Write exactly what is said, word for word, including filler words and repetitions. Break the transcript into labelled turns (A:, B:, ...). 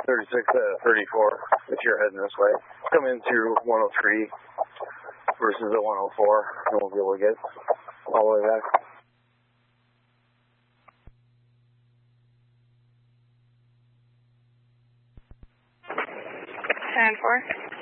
A: thirty-six to thirty-four, if you're heading this way. Come in through one oh three versus the one oh four, and we'll be able to get all the way back.
B: ten four.